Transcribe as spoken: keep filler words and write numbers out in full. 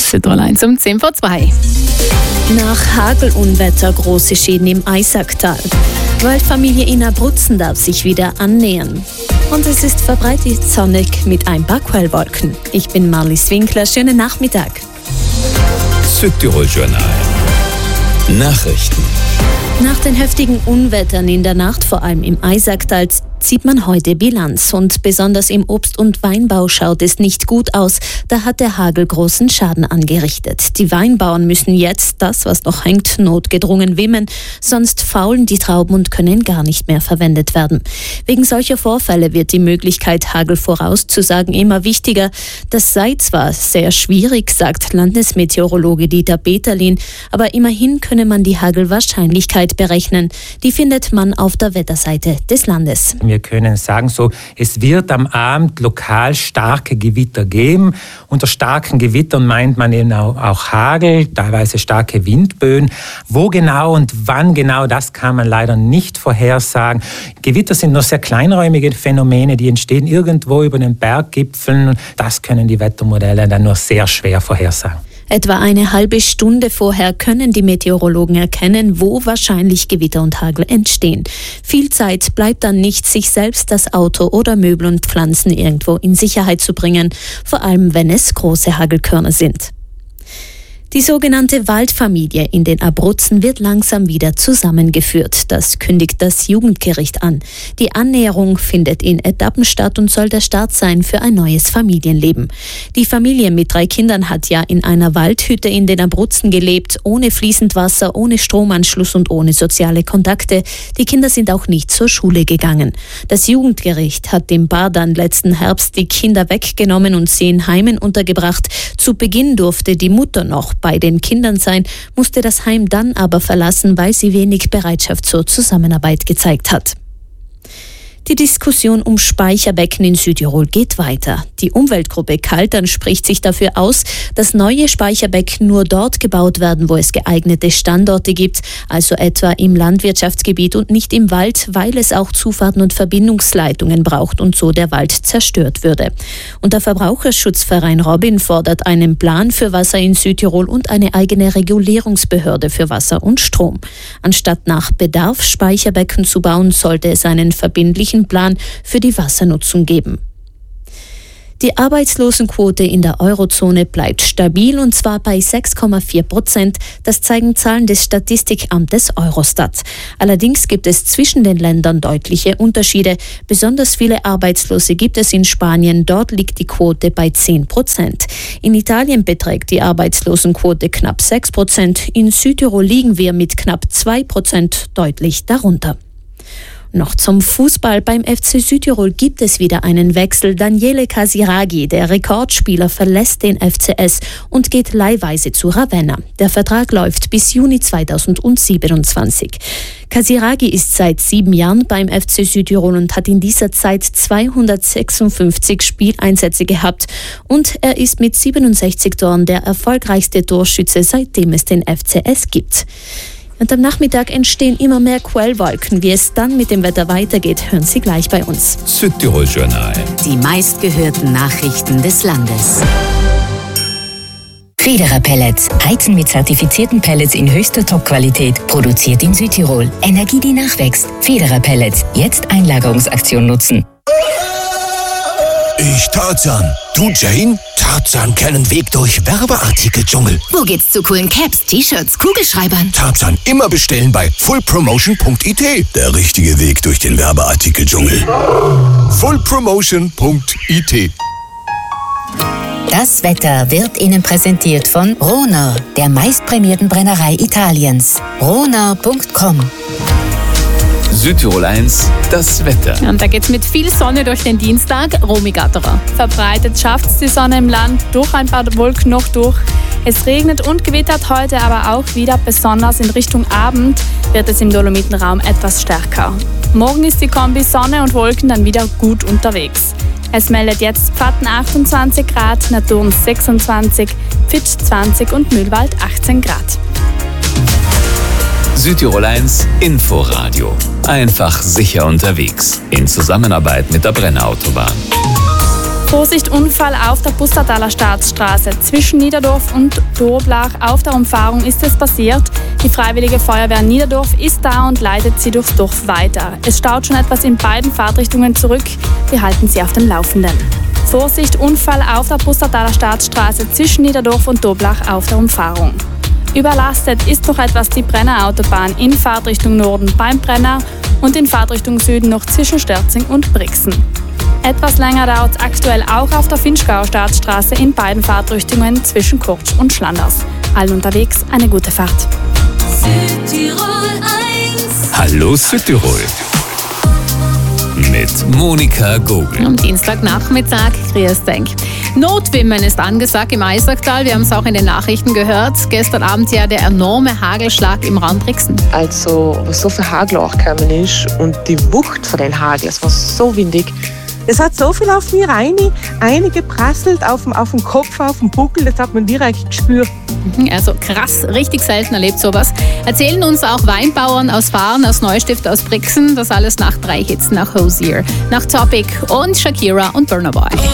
ist Südtirol eins um zehn vor zwei. Nach Hagelunwetter große Schäden im Eisacktal. Waldfamilie in Abruzzen darf sich wieder annähern. Und es ist verbreitet sonnig mit ein paar Quellwolken. Ich bin Marlies Winkler, schönen Nachmittag. Südtirol Journal. Nachrichten. Nach den heftigen Unwettern in der Nacht, vor allem im Eisacktal, zieht man heute Bilanz. Und besonders im Obst- und Weinbau schaut es nicht gut aus. Da hat der Hagel großen Schaden angerichtet. Die Weinbauern müssen jetzt das, was noch hängt, notgedrungen wimmen. Sonst faulen die Trauben und können gar nicht mehr verwendet werden. Wegen solcher Vorfälle wird die Möglichkeit, Hagel vorauszusagen, immer wichtiger. Das sei zwar sehr schwierig, sagt Landesmeteorologe Dieter Peterlin, aber immerhin könne man die Hagelwahrscheinlichkeit berechnen. Die findet man auf der Wetterseite des Landes. Wir können sagen, so, es wird am Abend lokal starke Gewitter geben. Unter starken Gewittern meint man eben auch, auch Hagel, teilweise starke Windböen. Wo genau und wann genau, das kann man leider nicht vorhersagen. Gewitter sind nur sehr kleinräumige Phänomene, die entstehen irgendwo über den Berggipfeln. Das können die Wettermodelle dann nur sehr schwer vorhersagen. Etwa eine halbe Stunde vorher können die Meteorologen erkennen, wo wahrscheinlich Gewitter und Hagel entstehen. Viel Zeit bleibt dann nicht, sich selbst, das Auto oder Möbel und Pflanzen irgendwo in Sicherheit zu bringen, vor allem wenn es große Hagelkörner sind. Die sogenannte Waldfamilie in den Abruzzen wird langsam wieder zusammengeführt. Das kündigt das Jugendgericht an. Die Annäherung findet in Etappen statt und soll der Start sein für ein neues Familienleben. Die Familie mit drei Kindern hat ja in einer Waldhütte in den Abruzzen gelebt, ohne fließend Wasser, ohne Stromanschluss und ohne soziale Kontakte. Die Kinder sind auch nicht zur Schule gegangen. Das Jugendgericht hat dem Paar dann letzten Herbst die Kinder weggenommen und sie in Heimen untergebracht. Zu Beginn durfte die Mutter noch bei den Kindern sein, musste das Heim dann aber verlassen, weil sie wenig Bereitschaft zur Zusammenarbeit gezeigt hat. Die Diskussion um Speicherbecken in Südtirol geht weiter. Die Umweltgruppe Kaltern spricht sich dafür aus, dass neue Speicherbecken nur dort gebaut werden, wo es geeignete Standorte gibt, also etwa im Landwirtschaftsgebiet und nicht im Wald, weil es auch Zufahrten und Verbindungsleitungen braucht und so der Wald zerstört würde. Und der Verbraucherschutzverein Robin fordert einen Plan für Wasser in Südtirol und eine eigene Regulierungsbehörde für Wasser und Strom. Anstatt nach Bedarf Speicherbecken zu bauen, sollte es einen verbindlichen Plan für die Wassernutzung geben. Die Arbeitslosenquote in der Eurozone bleibt stabil und zwar bei sechs Komma vier Prozent. Das zeigen Zahlen des Statistikamtes Eurostat. Allerdings gibt es zwischen den Ländern deutliche Unterschiede. Besonders viele Arbeitslose gibt es in Spanien. Dort liegt die Quote bei zehn Prozent. In Italien beträgt die Arbeitslosenquote knapp sechs Prozent. In Südtirol liegen wir mit knapp zwei Prozent deutlich darunter. Noch zum Fußball. Beim F C Südtirol gibt es wieder einen Wechsel. Daniele Casiraghi, der Rekordspieler, verlässt den F C S und geht leihweise zu Ravenna. Der Vertrag läuft bis Juni zweitausendsiebenundzwanzig. Casiraghi ist seit sieben Jahren beim F C Südtirol und hat in dieser Zeit zweihundertsechsundfünfzig Spieleinsätze gehabt. Und er ist mit siebenundsechzig Toren der erfolgreichste Torschütze, seitdem es den F C S gibt. Und am Nachmittag entstehen immer mehr Quellwolken. Wie es dann mit dem Wetter weitergeht, hören Sie gleich bei uns. Südtirol Journal. Die meistgehörten Nachrichten des Landes. Federer Pellets. Heizen mit zertifizierten Pellets in höchster Top-Qualität. Produziert in Südtirol. Energie, die nachwächst. Federer Pellets. Jetzt Einlagerungsaktion nutzen. Ich Tarzan. Du Jane? Tarzan kennt Weg durch Werbeartikel-Dschungel. Wo geht's zu coolen Caps, T-Shirts, Kugelschreibern? Tarzan immer bestellen bei full promotion punkt it. Der richtige Weg durch den Werbeartikel-Dschungel. full promotion punkt it. Das Wetter wird Ihnen präsentiert von Ronau, der meistprämierten Brennerei Italiens. ronau punkt com. Südtirol eins, das Wetter. Und da geht's mit viel Sonne durch den Dienstag. Romy Gatterer. Verbreitet schafft es die Sonne im Land, durch ein paar Wolken noch durch. Es regnet und gewittert heute aber auch wieder, besonders in Richtung Abend wird es im Dolomitenraum etwas stärker. Morgen ist die Kombi Sonne und Wolken dann wieder gut unterwegs. Es meldet jetzt Pfatten achtundzwanzig Grad, Naturn sechsundzwanzig, Fitsch zwanzig und Mühlwald achtzehn Grad. Südtirol eins Inforadio. Einfach sicher unterwegs. In Zusammenarbeit mit der Brenner Autobahn. Vorsicht, Unfall auf der Pustertaler Staatsstraße. Zwischen Niederdorf und Doblach auf der Umfahrung ist es passiert. Die Freiwillige Feuerwehr Niederdorf ist da und leitet sie durchs Dorf weiter. Es staut schon etwas in beiden Fahrtrichtungen zurück. Wir halten Sie auf dem Laufenden. Vorsicht, Unfall auf der Pustertaler Staatsstraße zwischen Niederdorf und Doblach auf der Umfahrung. Überlastet ist noch etwas die Brenner Autobahn in Fahrtrichtung Norden beim Brenner und in Fahrtrichtung Süden noch zwischen Stürzing und Brixen. Etwas länger dauert es aktuell auch auf der Finchgauer Staatsstraße in beiden Fahrtrichtungen zwischen Kurtsch und Schlanders. Allen unterwegs eine gute Fahrt. Südtirol eins. Hallo Südtirol. Mit Monika Gogel. Am Dienstagnachmittag, grüß dich. Notwimmen ist angesagt im Eisacktal. Wir haben es auch in den Nachrichten gehört. Gestern Abend ja der enorme Hagelschlag im Raum Brixen. Also, was so viel Hagel auch gekommen ist und die Wucht von den Hagel, es war so windig. Es hat so viel auf mir rein, eingeprasselt auf dem, auf dem Kopf, auf dem Buckel, das hat man direkt gespürt. Also krass, richtig selten erlebt sowas. Erzählen uns auch Weinbauern aus Fahren, aus Neustift, aus Brixen. Das alles nach drei Hits, nach Hozier, nach Topic und Shakira und Burna Boy.